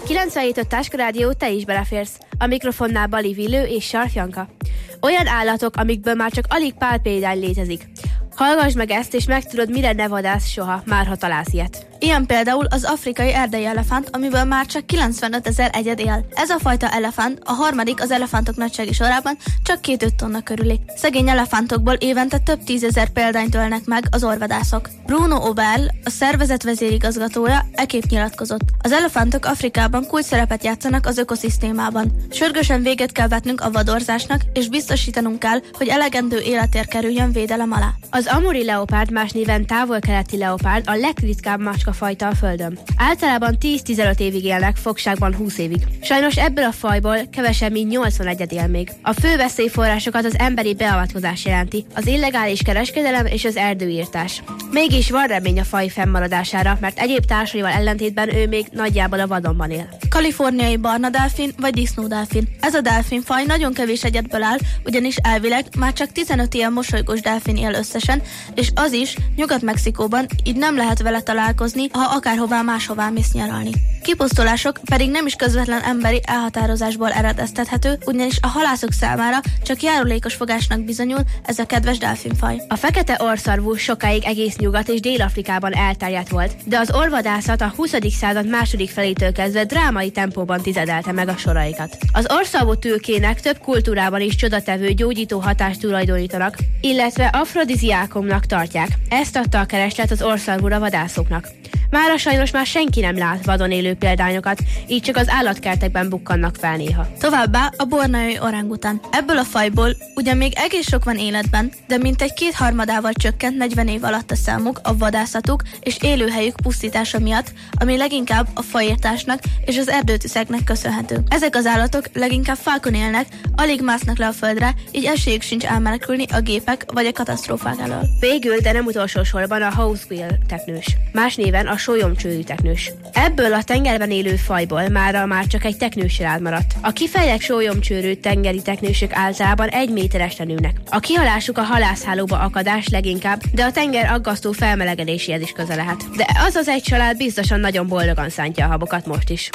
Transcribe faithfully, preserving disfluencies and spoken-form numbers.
kilencvenhét öt Táska Rádió, te is beleférsz. A mikrofonnál Bali Villő és Sarf Janka. Olyan állatok, amikből már csak alig pár példány létezik. Hallgass meg ezt, és megtudod, mire ne vadász soha, már ha találsz ilyet. Ilyen például az afrikai erdei elefánt, amiből már csak kilencvenöt ezer egyed él. Ez a fajta elefánt, a harmadik az elefántok nagysági sorában, csak két-öt tonna körüli. Szegény elefántokból évente több tízezer példányt ölnek meg az orvadászok. Bruno Oberl, a szervezet vezérigazgatója, ekképp nyilatkozott. Az elefántok Afrikában kulcs szerepet játszanak az ökoszisztémában. Sürgősen véget kell vetnünk a vadorzásnak, és biztosítanunk kell, hogy elegendő életér kerüljön védelem alá. Az amuri leopárd, más néven távol-keleti leopárd, a legritkább macskafajta a Földön. Általában tíz-tizenöt évig élnek, fogságban húsz évig. Sajnos ebből a fajból kevesebb, mint nyolcvanegy él még. A fő veszélyforrásokat az emberi beavatkozás jelenti, az illegális kereskedelem és az erdőírtás. Mégis van remény a faj fennmaradására, mert egyéb társaival ellentétben ő még nagyjából a vadonban él. Kaliforniai barna delfin vagy disznódelfin. Ez a delfinfaj nagyon kevés egyedből áll, ugyanis elvileg már csak tizenöt ilyen mosolygós delfin él összesen, és az is Nyugat-Mexikóban, így nem lehet vele találkozni, ha akárhová máshová mész nyaralni. Kipusztulások pedig nem is közvetlen emberi elhatározásból eredeztethető, ugyanis a halászok számára csak járulékos fogásnak bizonyul ez a kedves delfinfaj. A fekete orrszarvú sokáig egész Nyugat- és Dél-Afrikában elterjedt volt, de az orvadászat a huszadik század második felétől kezdve drámai tempóban tizedelte meg a soraikat. Az orrszarvú tülkének több kultúrában is csodatevő gyógyító hatást tulajdonítanak, illetve afrodiziákumnak tartják. Ezt adta a kereslet az orrszarvúra vadászoknak. Mára sajnos már senki nem lát vadon élő példányokat, így csak az állatkertekben bukkannak fel néha. Továbbá a borneói orangután. Ebből a fajból ugyan még egész sok van életben, de mintegy kétharmadával csökkent negyven év alatt a számuk, a vadászatuk és élőhelyük pusztítása miatt, ami leginkább a fajírtásnak és az erdőtüzeknek köszönhető. Ezek az állatok leginkább fákon élnek, alig másznak le a földre, így esélyük sincs elmenekülni a gépek vagy a katasztrófák elől. Végül, de nem utolsó sorban a housewheel teknős, más néven a sólyomcsőrű teknős. Ebből a tengerben élő fajból mára már csak egy teknős rád maradt. A kifejlett sólyomcsőrű tengeri teknősök általában egy méteresre nőnek. A kihalásuk a halászhálóba akadás leginkább, de a tenger aggasztó felmelegedéséhez is köze lehet. De az az egy család biztosan nagyon boldogan szántja a habokat most is.